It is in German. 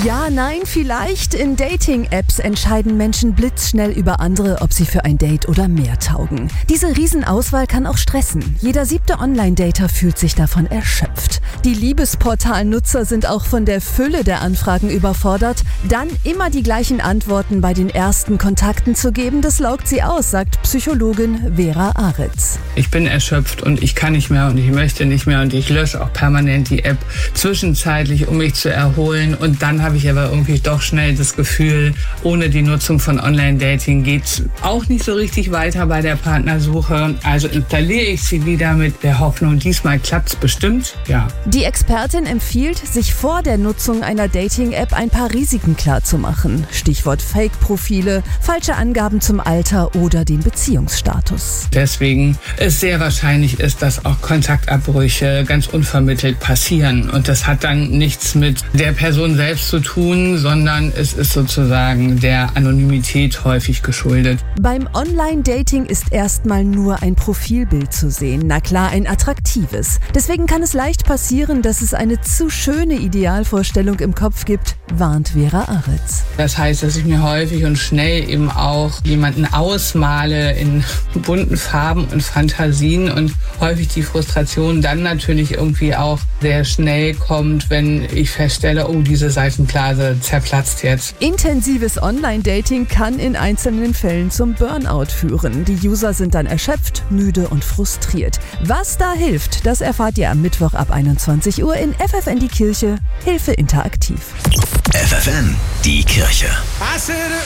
Ja, nein, vielleicht. In Dating-Apps entscheiden Menschen blitzschnell über andere, ob sie für ein Date oder mehr taugen. Diese Riesenauswahl kann auch stressen. Jeder 7. Online-Dater fühlt sich davon erschöpft. Die Liebesportal-Nutzer sind auch von der Fülle der Anfragen überfordert. Dann immer die gleichen Antworten bei den ersten Kontakten zu geben, das laugt sie aus, sagt Psychologin Vera Aritz. Ich bin erschöpft und ich kann nicht mehr und ich möchte nicht mehr und ich lösche auch permanent die App zwischenzeitlich, um mich zu erholen. Und dann habe ich aber irgendwie doch schnell das Gefühl, ohne die Nutzung von Online-Dating geht's auch nicht so richtig weiter bei der Partnersuche. Also installiere ich sie wieder mit der Hoffnung, diesmal klappt's bestimmt. Ja. Die Expertin empfiehlt, sich vor der Nutzung einer Dating-App ein paar Risiken klarzumachen. Stichwort Fake-Profile, falsche Angaben zum Alter oder den Beziehungsstatus. Deswegen es sehr wahrscheinlich ist, dass auch Kontaktabbrüche ganz unvermittelt passieren. Und das hat dann nichts mit der Person selbst zu tun, sondern es ist sozusagen der Anonymität häufig geschuldet. Beim Online-Dating ist erstmal nur ein Profilbild zu sehen. Na klar, ein attraktives. Deswegen kann es leicht passieren, dass es eine zu schöne Idealvorstellung im Kopf gibt, warnt Vera Aritz. Das heißt, dass ich mir häufig und schnell eben auch jemanden ausmale in bunten Farben und Fantasien und häufig die Frustration dann natürlich irgendwie auch sehr schnell kommt, wenn ich feststelle, oh, diese Seifenblase zerplatzt jetzt. Intensives Online-Dating kann in einzelnen Fällen zum Burnout führen. Die User sind dann erschöpft, müde und frustriert. Was da hilft, das erfahrt ihr am Mittwoch ab 21 Uhr in FFN die Kirche. Hilfe interaktiv. FFN die Kirche.